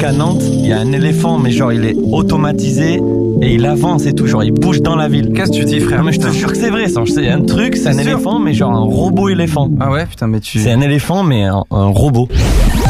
qu'à Nantes, il y a un éléphant, mais genre il est automatisé et il avance et tout, genre il bouge dans la ville. Qu'est-ce que tu dis, frère? Non mais je te jure que c'est vrai, ça. C'est un truc, c'est un sûr éléphant, mais genre un robot éléphant. Ah ouais, putain, mais C'est un éléphant, mais un robot.